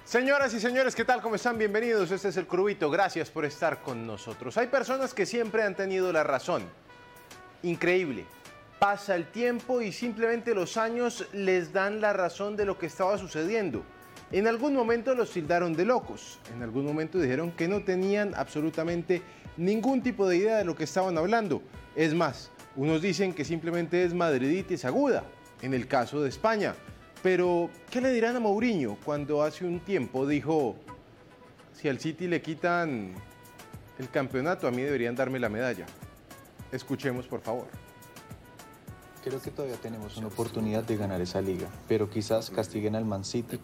Señoras y señores, ¿qué tal? ¿Cómo están? Bienvenidos. Este es El Curvito. Gracias por estar con nosotros. Hay personas que siempre han tenido la razón. Increíble. Pasa el tiempo y simplemente los años les dan la razón de lo que estaba sucediendo. En algún momento los tildaron de locos. En algún momento dijeron que no tenían absolutamente ningún tipo de idea de lo que estaban hablando. Es más, unos dicen que simplemente es madriditis aguda, en el caso de España. Pero, ¿qué le dirán a Mourinho cuando hace un tiempo dijo: si al City le quitan el campeonato, a mí deberían darme la medalla? Escuchemos, por favor. Creo que todavía tenemos una oportunidad de ganar esa liga, pero quizás castiguen al Man City